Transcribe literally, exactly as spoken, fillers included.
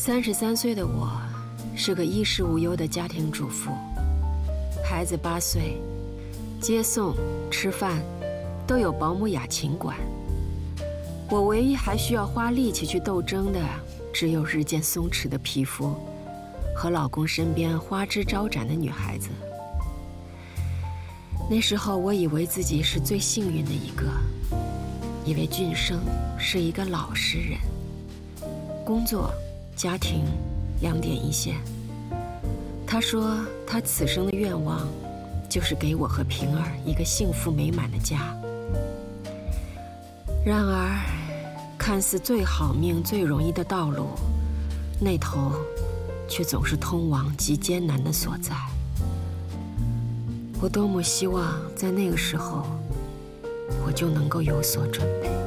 三十三岁的我，是个衣食无忧的家庭主妇，孩子八岁，接送、吃饭都有保姆雅琴管。我唯一还需要花力气去斗争的，只有日渐松弛的皮肤和老公身边花枝招展的女孩子。那时候我以为自己是最幸运的一个，以为俊生是一个老实人，工作家庭两点一线。他说他此生的愿望就是给我和平儿一个幸福美满的家。然而看似最好命最容易的道路，那头却总是通往极艰难的所在。我多么希望在那个时候我就能够有所准备。